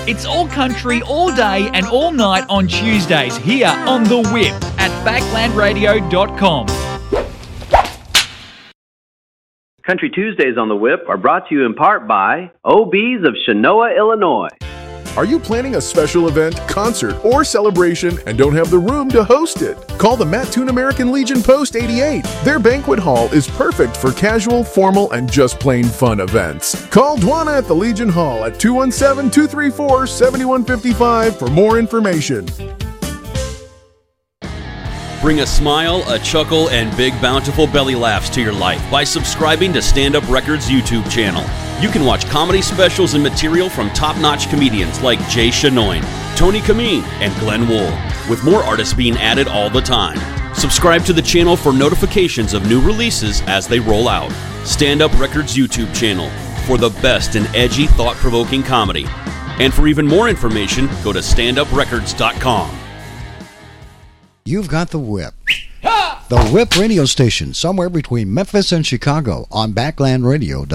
It's all country, all day and all night on Tuesdays here on The Whip at backlandradio.com. Country Tuesdays on The Whip are brought to you in part by OBs of Chenoa, Illinois. Are you planning a special event, concert, or celebration and don't have the room to host it? Call the Mattoon American Legion Post 88. Their banquet hall is perfect for casual, formal, and just plain fun events. Call Dwana at the Legion Hall at 217-234-7155 for more information. Bring a smile, a chuckle, and big bountiful belly laughs to your life by subscribing to Stand Up Records YouTube channel. You can watch comedy specials and material from top-notch comedians like Jay Chenoine, Tony Kameen, and Glenn Wool, with more artists being added all the time. Subscribe to the channel for notifications of new releases as they roll out. Stand Up Records YouTube channel for the best in edgy, thought-provoking comedy. And for even more information, go to standuprecords.com. You've got The Whip. The Whip radio station, somewhere between Memphis and Chicago on Backland Radio.